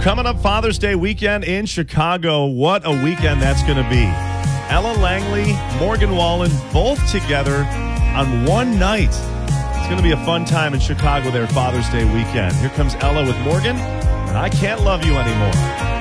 coming up Father's Day weekend in Chicago. What a weekend that's going to be. Ella Langley, Morgan Wallen, both together on one night. It's going to be a fun time in Chicago there Father's Day weekend. Here comes Ella with Morgan, and I Can't Love You Anymore.